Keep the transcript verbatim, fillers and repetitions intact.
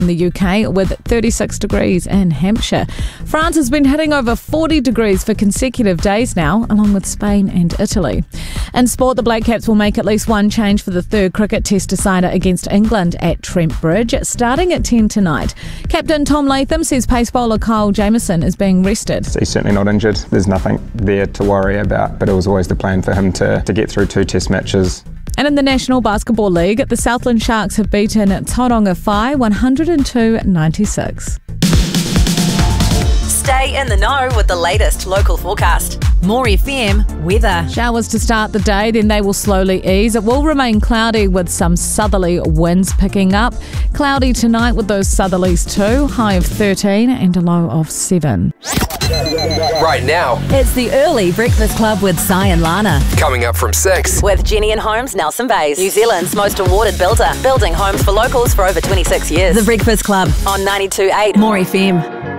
in the U K with thirty-six degrees in Hampshire. France has been hitting over forty degrees for consecutive days now, along with Spain and Italy. In sport, the Black Caps will make at least one change for the third cricket test decider against England at Trent Bridge, starting at ten tonight. Captain Tom Latham says pace bowler Kyle Jamieson is being rested. He's certainly not injured. There's nothing there to worry about, but it was always the plan for him to, to get through two test matches. And in the National Basketball League, the Southland Sharks have beaten Tauranga Whai one oh two ninety-six. Stay in the know with the latest local forecast. More F M weather. Showers to start the day, then they will slowly ease. It will remain cloudy with some southerly winds picking up. Cloudy tonight with those southerlies too. High of thirteen and a low of seven. Right now, it's the Early Breakfast Club with Si and Lana. Coming up from six. With Jenny and Homes, Nelson Bays. New Zealand's most awarded builder. Building homes for locals for over twenty-six years. The Breakfast Club on ninety-two point eight More F M.